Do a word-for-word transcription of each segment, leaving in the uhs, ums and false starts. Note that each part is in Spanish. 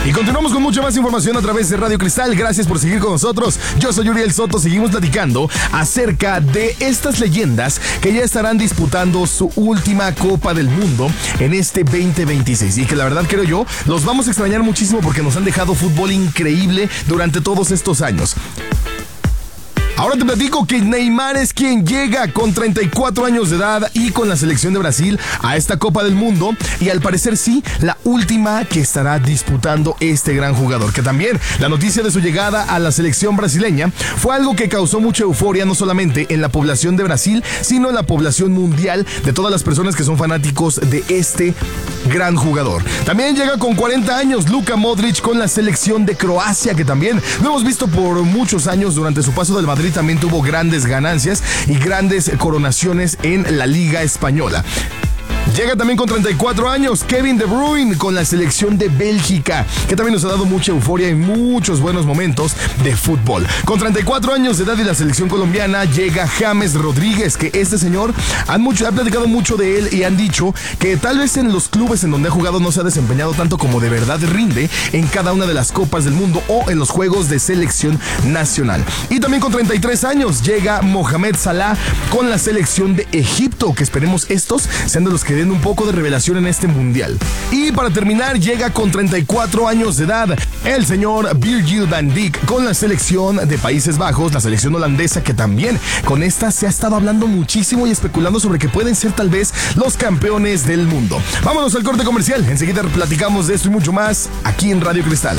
Y continuamos con mucha más información a través de Radio Cristal. Gracias por seguir con nosotros. Yo soy Uriel Soto. Seguimos platicando acerca de estas leyendas que ya estarán disputando su última Copa del Mundo en este veinte veintiséis. Y que la verdad, creo yo, los vamos a extrañar muchísimo porque nos han dejado fútbol increíble durante todos estos años. Ahora te platico que Neymar es quien llega con treinta y cuatro años de edad y con la selección de Brasil a esta Copa del Mundo, y al parecer sí, la última que estará disputando este gran jugador, que también la noticia de su llegada a la selección brasileña fue algo que causó mucha euforia no solamente en la población de Brasil, sino en la población mundial de todas las personas que son fanáticos de este gran jugador. También llega con cuarenta años Luka Modric con la selección de Croacia, que también lo hemos visto por muchos años. Durante su paso del Madrid también tuvo grandes ganancias y grandes coronaciones en la Liga Española. Llega también con treinta y cuatro años Kevin De Bruyne con la selección de Bélgica, que también nos ha dado mucha euforia y muchos buenos momentos de fútbol. Con treinta y cuatro años de edad y la selección colombiana llega James Rodríguez, que este señor han, mucho, han platicado mucho de él y han dicho que tal vez en los clubes en donde ha jugado no se ha desempeñado tanto como de verdad rinde en cada una de las Copas del Mundo o en los juegos de selección nacional. Y también con treinta y tres años llega Mohamed Salah con la selección de Egipto, que esperemos estos sean de los que den un poco de revelación en este mundial. Y para terminar, llega con treinta y cuatro años de edad el señor Virgil van Dijk con la selección de Países Bajos, la selección holandesa, que también con esta se ha estado hablando muchísimo y especulando sobre que pueden ser tal vez los campeones del mundo. Vámonos al corte comercial, enseguida platicamos de esto y mucho más aquí en Radio Cristal.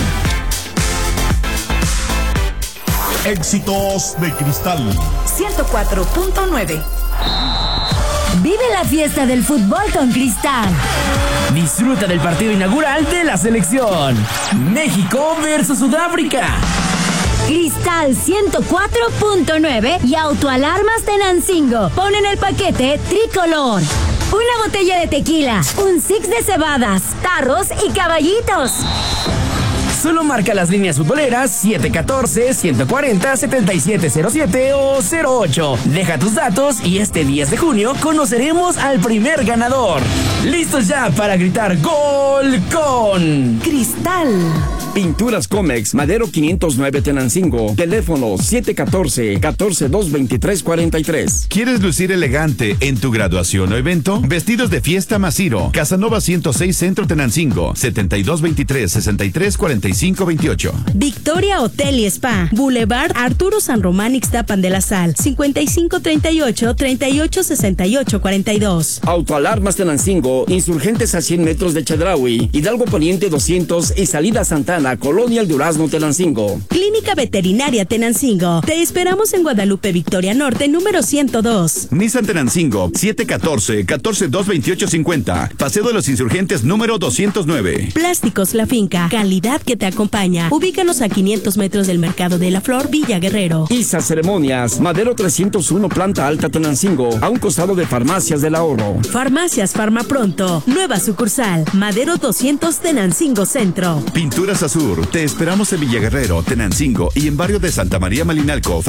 Éxitos de Cristal ciento cuatro punto nueve. Vive la fiesta del fútbol con Cristal. Disfruta del partido inaugural de la selección México versus Sudáfrica. Cristal ciento cuatro punto nueve y Autoalarmas Tenancingo ponen el paquete tricolor. Una botella de tequila, un six de cebadas, tarros y caballitos. Solo marca las líneas futboleras siete uno cuatro, uno cuatro cero, siete siete cero siete o cero ocho. Deja tus datos y este diez de junio conoceremos al primer ganador. ¿Listos ya para gritar gol con Cristal? Pinturas Comex, Madero quinientos nueve Tenancingo. Teléfono siete uno cuatro, uno cuatro dos dos tres cuatro tres. ¿Quieres lucir elegante en tu graduación o evento? Vestidos de fiesta Masiro. Casanova ciento seis Centro Tenancingo. setenta y dos veintitrés, sesenta y tres cuarenta y cinco veintiocho. Victoria Hotel y Spa. Boulevard Arturo San Román Ixtapan de la Sal. cincuenta y cinco treinta y ocho, treinta y ocho sesenta y ocho cuarenta y dos. Autoalarmas Tenancingo. Insurgentes a cien metros de Chedraui. Hidalgo Poniente doscientos y Salida Santana. Colonia El Durazno Tenancingo. Clínica Veterinaria Tenancingo. Te esperamos en Guadalupe Victoria Norte, número ciento dos. Nissan Tenancingo, siete uno cuatro, uno cuatro dos veintiocho cincuenta. Paseo de los Insurgentes, número doscientos nueve. Plásticos La Finca. Calidad que te acompaña. Ubícanos a quinientos metros del Mercado de la Flor, Villa Guerrero. Isa Ceremonias. Madero trescientos uno Planta Alta Tenancingo. A un costado de Farmacias del Ahorro. Farmacias Farmapronto. Nueva sucursal. Madero doscientos Tenancingo Centro. Pinturas Azur. Te esperamos en Villa Guerrero, Tenancingo y en barrio de Santa María Malinalco.